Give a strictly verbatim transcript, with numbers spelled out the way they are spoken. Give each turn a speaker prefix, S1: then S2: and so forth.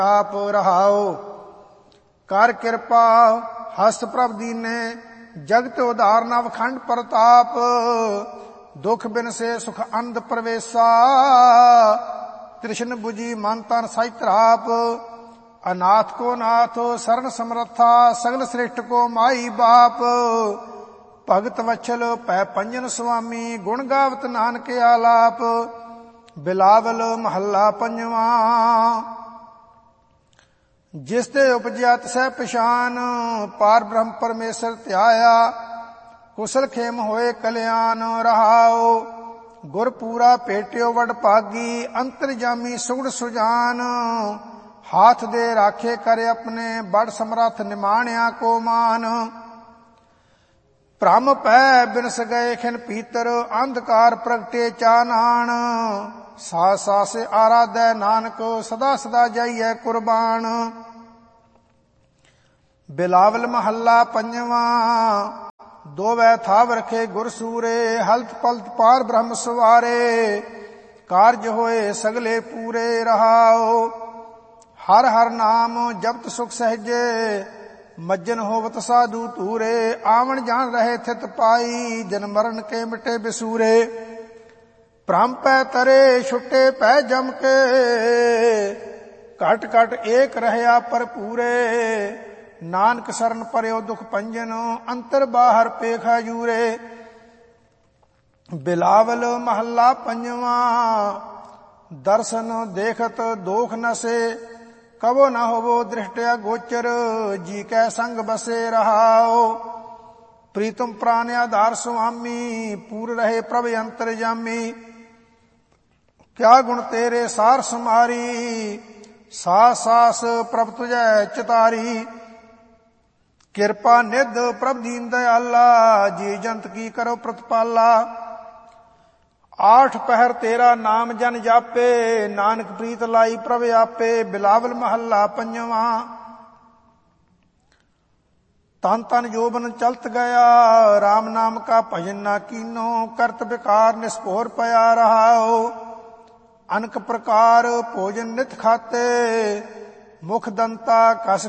S1: ਆਪ ਰਹਾਓ। ਕਰ ਕਿਰਪਾ ਹਸਤ ਪ੍ਰਭ ਦੀਨੇ, ਜਗਤ ਉਧਾਰਨਾ ਵਖੰਡ ਪ੍ਰਤਾਪ। ਦੁਖ ਬਿਨ ਸੇ ਸੁਖ ਅੰਧ ਪ੍ਰਵੇਸ਼ਾ, ਤ੍ਰਿਸ਼ਨ 부ਜੀ ਮਨ ਤਨ ਸਹਿ ਧਰਾਪ। ਅਨਾਥ ਕੋ ਨਾਥ ਸਰਨ ਸਮਰੱਥਾ, ਸਗਲ ਸ੍ਰਿਸ਼ਟ ਕੋ ਮਾਈ ਬਾਪ। ਭਗਤ ਵਛਲ ਪੈ ਪੰਜਨ ਸੁਆਮੀ, ਗੁਣ ਗਾਵਤ ਨਾਨਕ ਆਲਾਪ। ਬਿਲਾਵਲ ਮਹੱਲਾ ਪੰਜਵਾਂ। ਜਿਸ ਤੇ ਉਪਜਿਆ ਤਿਸੈ ਪਛਾਨ, ਪਾਰ ਬ੍ਰਹਮ ਪਰਮੇਸ਼ਰ ਧਿਆਇਆ। ਕੁਸਲ ਖੇਮ ਹੋਏ ਕਲਿਆਣ ਰਹਾਓ। ਗੁਰ ਪੂਰਾ ਭੇਟਿਓ ਵਡ ਭਾਗੀ, ਅੰਤਰਜਾਮੀ ਸੁਗੜ ਸੁਜਾਨ। ਹਾਥ ਦੇ ਰਾਖੇ ਕਰ ਆਪਣੇ, ਬੜ ਸਮਰੱਥ ਨਿਮਾਣਿਆ ਕੋ ਮਾਨ। ਭ੍ਰਮ ਪੈ ਬਿਨਸ ਗਏ ਖਿਨ ਪੀਤਰ, ਅੰਧਕਾਰ ਪ੍ਰਗਟੇ ਚਾਨਣ। ਸਾਸ ਸਾਸ ਆਰਾਧੈ ਨਾਨਕ, ਸਦਾ ਸਦਾ ਜਾਈਐ ਕੁਰਬਾਨ। ਬਿਲਾਵਲ ਮਹੱਲਾ ਪੰਜਵਾਂ। ਦੋਵੈ ਥਾਵ ਰਖੇ ਗੁਰ ਸੂਰੇ, ਹਲਤ ਪਲਤ ਪਾਰ ਬ੍ਰਹਮ ਸਵਾਰੇ। ਕਾਰਜ ਹੋਏ ਸਗਲੇ ਪੂਰੇ ਰਹਾਓ। ਹਰ ਹਰ ਨਾਮ ਜਪਤ ਸੁਖ ਸਹਿਜੇ, ਮੱਜਨ ਹੋਵਤ ਸਾਧੂ ਧੂਰੇ। ਆਵਣ ਜਾਣ ਰਹੇ ਥਿਤ ਪਾਈ, ਜਨ ਮਰਨ ਕੇ ਮਿਟੇ ਬਿਸੂਰੇ। ਭ੍ਰਮ ਪੈ ਤਰੇ ਛੁੱਟੇ ਪੈ ਜਮ ਕੇ, ਘਟ ਘਟ ਏਕ ਰਹਿਆ ਭਰਪੂਰੇ। ਨਾਨਕ ਸਰਨ ਪਰਿਓ ਦੁਖ ਭੰਜਨ, ਅੰਤਰ ਬਾਹਰ ਪੇਖਾ ਜੂਰੇ। ਬਿਲਾਵਲ ਮਹੱਲਾ ਪੰਜਵਾਂ। ਦਰਸ਼ਨ ਦੇਖਤ ਦੋਖ ਨਸੇ, ਕਬੋ ਨ ਹੋਵੋ ਦ੍ਰਿਸ਼ਟਿਆ ਗੋਚਰ। ਜੀ ਕੈ ਸੰਗ ਬਸੇ ਰਹਾਓ। ਪ੍ਰੀਤਮ ਪ੍ਰਾਨ ਆਧਾਰ ਸੁਆਮੀ, ਪੂਰ ਰਹੇ ਪ੍ਰਭ ਅੰਤਰਜਾਮੀ। ਕਿਆ ਗੁਣ ਤੇਰੇ ਸਾਰ ਸਮਾਰੀ, ਸਾਸ ਸਾਸ ਪ੍ਰਭ ਤੁਝੈ ਚਿਤਾਰੀ। ਕਿਰਪਾ ਨਿਧ ਪ੍ਰਭ ਦੀਨ ਦਇਆਲਾ, ਜੀ ਜੰਤ ਕੀ ਕਰੋ ਪ੍ਰਤਪਾਲਾ। ਆਠ ਪਹਿਰ ਤੇਰਾ ਨਾਮ ਜਨ ਜਾਪੇ, ਨਾਨਕ ਪ੍ਰੀਤ ਲਾਈ ਪ੍ਰਭ ਆਪੇ। ਬਿਲਾਵਲ ਮਹੱਲਾ ਪੰਜਵਾਂ। ਤਨ ਤਨ ਜੋਬਨ ਚਲਤ ਗਿਆ, ਰਾਮ ਨਾਮ ਕਾ ਭਜਨ ਨਾ ਕੀਨੋ। ਕਰਤ ਵਿਕਾਰ ਨਿਸਪੋਰ ਪਿਆ ਰਹਾਓ। ਅਨਕ ਪ੍ਰਕਾਰ ਭੋਜਨ ਨਿਤ ਖਾਤੇ, ਮੁਖ ਦੰਤਾ ਕਸ